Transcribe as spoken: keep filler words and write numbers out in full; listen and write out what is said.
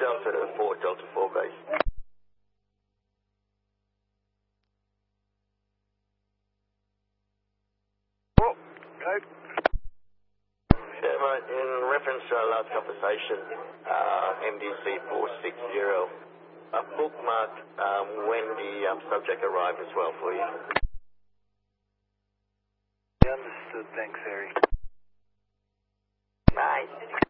Delta to four, Delta four base. Oh, okay. Yeah, mate, in reference to our last conversation, uh, M D C four six zero, I've bookmarked um, when the um, subject arrived as well for you. Understood, thanks, Harry. Nice.